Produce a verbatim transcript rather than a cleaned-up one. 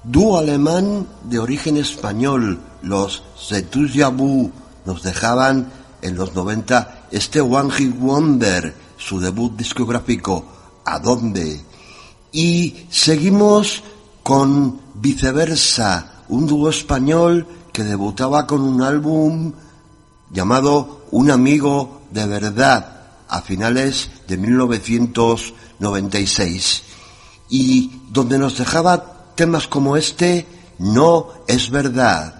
Dúo alemán de origen español, los The Déjà Vu, nos dejaban en los noventa este One Hit Wonder, su debut discográfico, ¿A dónde? Y seguimos con Viceversa, un dúo español que debutaba con un álbum llamado Un amigo de verdad a finales de mil novecientos noventa y seis, y donde nos dejaba temas como este, No es verdad.